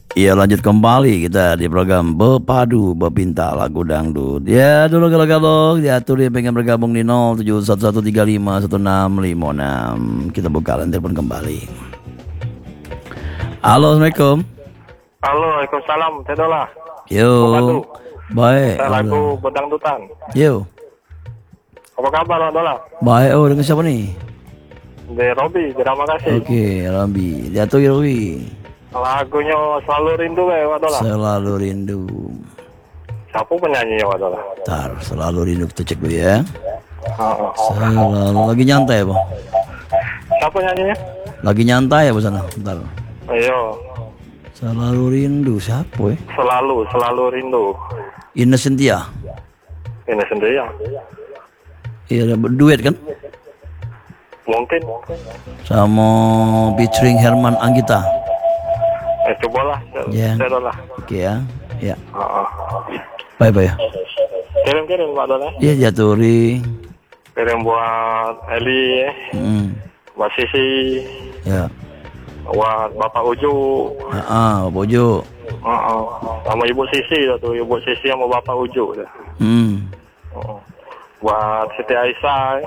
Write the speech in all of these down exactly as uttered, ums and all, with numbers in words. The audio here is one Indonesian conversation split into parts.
Iya, lanjut kembali kita di program Bepadu Bepinta Lagu Dangdut. Ya dulu kalau diatur yang pengen bergabung di nol tujuh satu satu tiga lima satu enam lima enam. Kita buka line telepon kembali. Halo, Assalamualaikum. Halo, Waalaikumsalam, Tedola. Yo. Baik. Saya lagu Bedangdutan. Yo. Apa kabar, Dola? Baik. Oh, dengan siapa nih? Di Robi, terima kasih. Oke, Rambi. Diatur Robi. Lagunya Selalu Rindu ya, Wak Dola. Selalu Rindu. Siapa penyanyinya, Wak Dola? Ntar, Selalu Rindu kita cek dulu ya. Oh, oh. Selalu lagi nyantai ya, Bang? Siapa nyanyinya? Lagi nyantai ya, sana. Bentar. Iya. Selalu Rindu siapa ya? Selalu, Selalu Rindu. Ines Cynthia. Ini sendiri ya? Iya, berduet kan? Mungkin. Sama featuring Herman Anggita. Eh, cobalah. Ya. Tedola. Oke ya. Ya. Oh, oh. Bye bye ya. Kirim-kirim, Pak Dola. Iya, Jaturi. Kirim buat Eli, ya. Hmm. Buat Sisi. Ya. Buat Bapak Uju. Ah, Bojo. Oh, oh. Sama Ibu Sisi tuh, Ibu Sisi sama Bapak Uju. Hmm. Oh. Buat Siti Aisyah,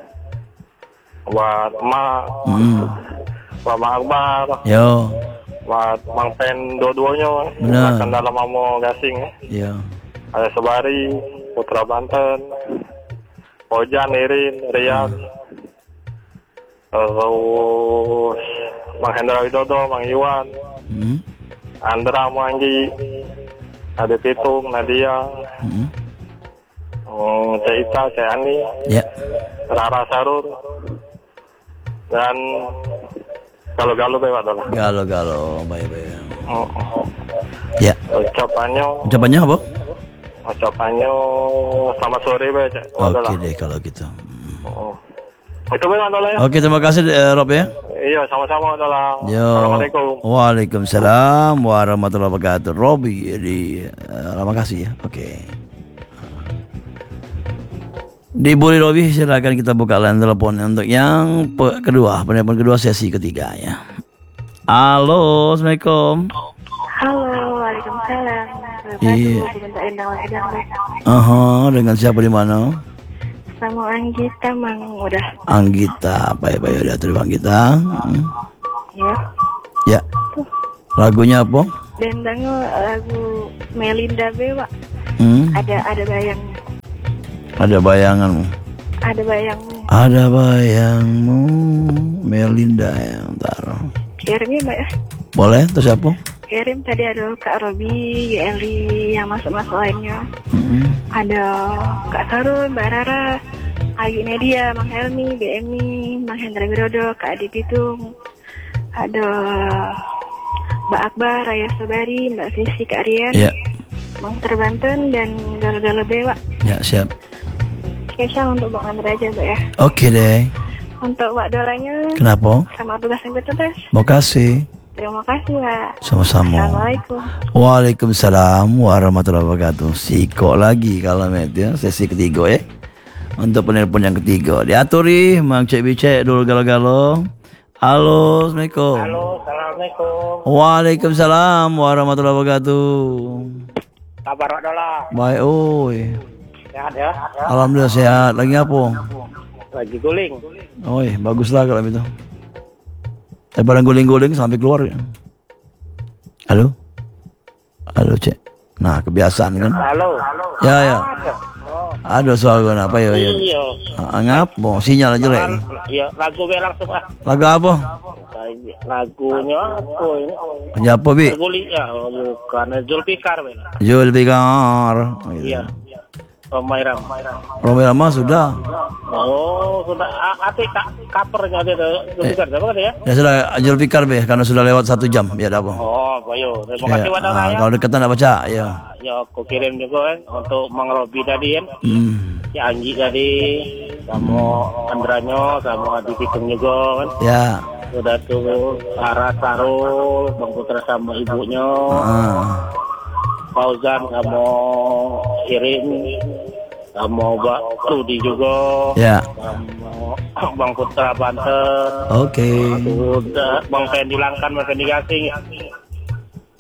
buat Emak, Hmm. buat Bang Akbar, Yo. buat Bang Pen dua-duanya, Benar. akan dalam Mamo Gasing, Yo. ada Sebari, Putra Banten, Ojan, Irin, Rian, terus Bang Hendra Widodo, Bang Iwan, Hmm. Andra Manggi, ada Pitung, Nadia, Hmm. um, Ceita, Ceani, Ya. Rara Sarur, dan Galuh-Galuh Pak Dola. Galo-galo. Bye bye. Oh, oh. Ya. Ucapannya, Ucapannya apa? ucapannya selamat sore Pak Dola. Oke deh kalau gitu. Oh. Itu Pak Dola ya? Oke, terima kasih eh, Rob ya. Iya, sama-sama Dola. Yo. Assalamualaikum. Waalaikumsalam warahmatullahi wabarakatuh. Robi di uh, terima kasih ya. Oke. Di Buri Robi silakan kita buka line telepon untuk yang pe- kedua, penelpon kedua sesi ketiga ya. Halo, Assalamualaikum. Halo, waalaikumsalam. Iya. Sebentar Endang Endang. Aha, dengan siapa di mana? Sama Anggita Mang udah. Anggita, baik-baik udah terima Anggita. Hmm. Ya. Ya. Lagunya apa? Dendangnya lagu Melinda Bewa. Hmm. Ada ada bayang. Ada bayanganmu. Ada bayang. Ada bayangmu, Melinda yang taruh. Kirimnya Mbak ya. Boleh, terus siapa? Kirim tadi ada Kak Robi, Eli yang masuk-masuk lainnya. Hmm. Ada Kak Sarun, Mbak Rara, Ayu Nadia, Mang Helmi, B M I, Mang Hendra Widodo, Kak Adi Pitung. Ada Mbak Akbar, Raya Sobari, Mbak Sisi, Kak Rian, Ya, Mang Terbanten, dan Galuh-Galuh Bewa. ya siap. Spesial untuk Bang Andra aja Mbak ya. Oke deh. Untuk Mbak Dolanya, Kenapa? sama tugas yang bertugas. Mau kasih. Terima kasih Mbak. Sama-sama. Assalamualaikum. Waalaikumsalam warahmatullahi wabarakatuh. Siko lagi kalau met ya, sesi ketiga ya. Untuk penelpon yang ketiga diaturi, Mang Cek Bicek dulu galo-galo. Halo, Assalamualaikum. Halo, Assalamualaikum. Waalaikumsalam warahmatullahi wabarakatuh. Kabar Pak Dola? Baik, oi. Sehat ya? Alhamdulillah sehat. Lagi apa? Lagi guling. Oi, baguslah kalau itu. Daripada guling-guling sampai keluar ya. Halo? Halo, Cek. Nah, kebiasaan kan? Halo. Ya, ya. Ada soal apa ya? Ya. Iya. Ah, ngap, mau sinyal jelek. Iya, lagu be langsung ah. Lagu apa? Lagunya apa ini? Lagu apa, Bi? Guling ya, bukan Zulfikar be. Jul Bigar. Iya. Romairam. Romel Rama sudah. Oh, sudah ati kapernya ada Zulfikar apa kan ya? Ya sudah, Jul Fikar be, karena sudah lewat satu jam. Ya, ada apa? Oh, bayo. Terima Ya, kasih Pak Dola ah, ya. kalau deketan tak baca, ya. Ya, aku kirim juga kan untuk Mang Robi tadi kan. Hmm. Si Anji tadi sama Andranyo sama Adi Pitung juga kan. Ya. Udah tuh Sarah Sarul, Bang Putra sama ibunya, Ah. Fauzan sama Irin, sama Mbak Rudi juga, Ya. sama Bang Putra Banten, Oke. udah Bang Fendi Langkan, Bang Fendi Gasing,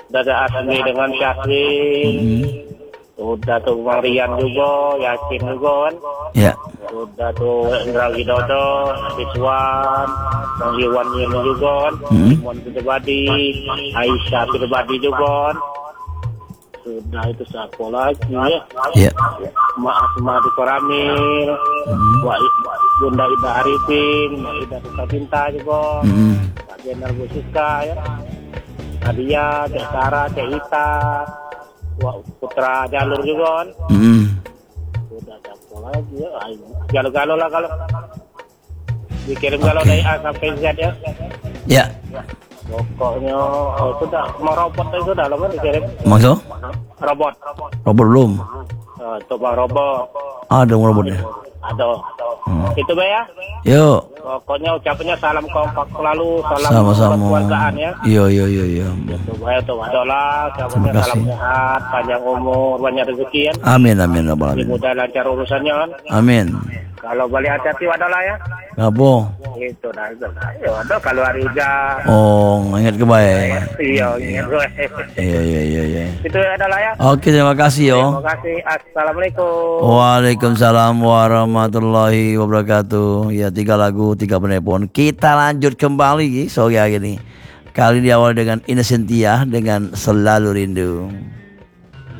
Dada Asmi dengan Syahrin. Hmm. Udah tuh Bang Rian juga, Yasin juga kan. Ya. Udah tuh Indra Widodo, Rizwan, Bang Iwan ini juga kan. Hmm. Iwan Pidebadi, Aisyah Pidebadi juga kan. Sudah itu siapa lagi ya? Ya. Mak Asma di Koramil, Hmm. Wak Bunda Ida Arifin, Mak Ida Suka Cinta juga, Hmm. Pak Jenderal Bu Siska ya. Nadia, Cek Sarah, Cek Ita, Wak Putra Jalur juga kan. Hmm. Udah siapa lagi ya? Galau-galau lah kalau dikirim galau Oke. dari A sampai Z ya. Ya. Pokoknya oh, sudah mau robot itu sudah lama dikirim. Maksud? Robot. Robot belum? Uh, coba robot. Ada robotnya. Ada. Hmm. Itu Be ya. Yuk. Pokoknya ucapnya salam kompak selalu, salam Sama-sama. kekeluargaan ya. Iya, iya, iya, iya. Coba ya tuh adalah ucapnya Terima salam kasih. sehat, panjang umur, banyak rezeki ya. Amin, amin, rabbal alamin. Mudah lancar urusannya kan. Amin. Kalau balik hati-hati adalah ya. Apa? Itu dah itu. Ya ada kalau hari hujan. Oh, ingat ke baik. Iya, ingat gue. Iya, iya, iya, iya. Itu adalah ya. Oke, terima kasih yo. Terima kasih. Assalamualaikum. Waalaikumsalam warahmatullahi wabarakatuh. Ya, tiga lagu, tiga penelpon. Kita lanjut kembali sore hari ini. Kali ini awal dengan Innocentia dengan Selalu Rindu.